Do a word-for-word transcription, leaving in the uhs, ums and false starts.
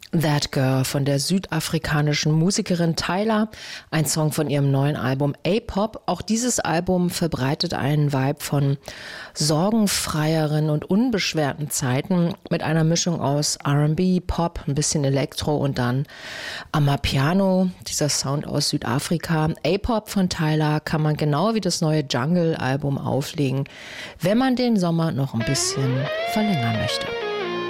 That Girl von der südafrikanischen Musikerin Tyla, ein Song von ihrem neuen Album A-Pop. Auch dieses Album verbreitet einen Vibe von sorgenfreieren und unbeschwerten Zeiten mit einer Mischung aus R and B, Pop, ein bisschen Elektro und dann Amapiano, dieser Sound aus Südafrika. A-Pop von Tyla kann man genau wie das neue Jungle-Album auflegen, wenn man den Sommer noch ein bisschen verlängern möchte.